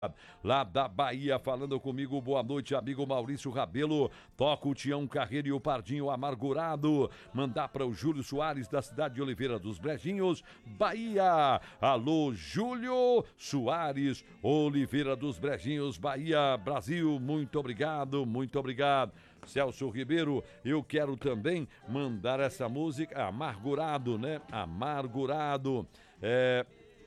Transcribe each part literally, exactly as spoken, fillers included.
lá da Bahia, falando comigo. Boa noite, amigo Maurício Rabelo. Toca o Tião Carreiro e o Pardinho Amargurado. Mandar para o Júlio Soares, da cidade de Oliveira dos Brejinhos, Bahia. Alô, Júlio Soares, Oliveira dos Brejinhos, Bahia, Brasil. Muito obrigado, muito obrigado. Celso Ribeiro, eu quero também mandar essa música, Amargurado, né? Amargurado. É...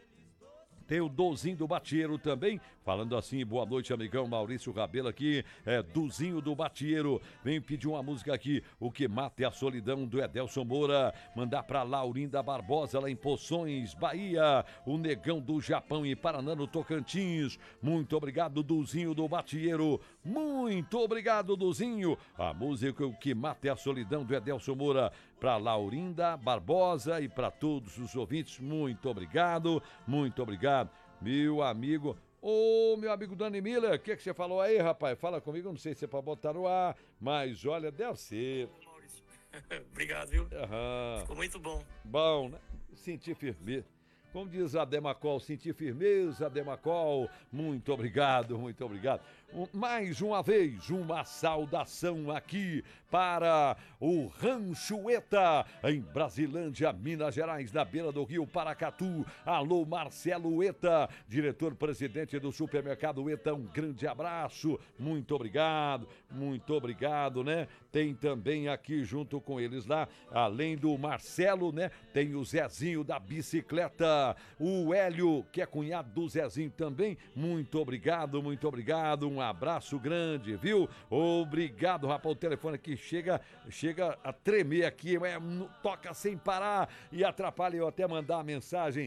Tem o Dozinho do Batieiro também, falando assim, boa noite, amigão Maurício Rabelo aqui, é Duzinho do Batieiro, vem pedir uma música aqui, O Que Mata é a Solidão, do Edelson Moura, mandar pra Laurinda Barbosa, lá em Poções, Bahia, o Negão do Japão e Paraná, no Tocantins, muito obrigado, Duzinho do Batieiro, muito obrigado, Duzinho, a música O Que Mata é a Solidão, do Edelson Moura, pra Laurinda Barbosa e pra todos os ouvintes, muito obrigado, muito obrigado. Meu amigo, ô meu amigo Dani Miller, o que, que você falou aí, rapaz? Fala comigo, não sei se é pra botar no ar, mas olha, deve ser. Maurício, obrigado, viu? Aham. Ficou muito bom. Bom, né? Sentir firmeza. Como diz a Demacol, sentir firmeza, Demacol. Muito obrigado, muito obrigado. Um, mais uma vez, uma saudação aqui para o Rancho Eta, em Brasilândia, Minas Gerais, na beira do rio Paracatu. Alô, Marcelo Eta, diretor-presidente do supermercado Eta, um grande abraço. Muito obrigado, muito obrigado, né? Tem também aqui junto com eles lá, além do Marcelo, né? Tem o Zezinho da bicicleta. O Hélio, que é cunhado do Zezinho também, muito obrigado, muito obrigado, um abraço grande, viu? Obrigado, rapaz, o telefone aqui chega, chega a tremer aqui, é, toca sem parar e atrapalha eu até mandar a mensagem.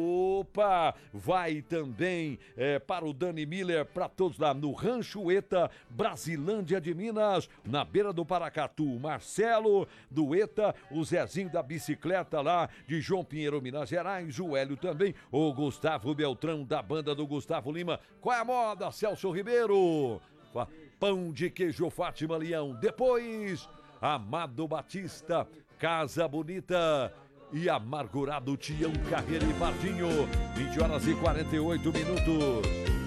Opa, vai também é, para o Dani Miller, para todos lá no Rancho Eta, Brasilândia de Minas, na beira do Paracatu, Marcelo do Eta, o Zezinho da bicicleta lá de João Pinheiro, Minas Gerais, o Hélio também, o Gustavo Beltrão da banda do Gustavo Lima. Qual é a moda, Celso Ribeiro? Pão de queijo Fátima Leão. Depois, Amado Batista, Casa Bonita e Amargurado Tião Carreiro e Pardinho. vinte horas e quarenta e oito minutos.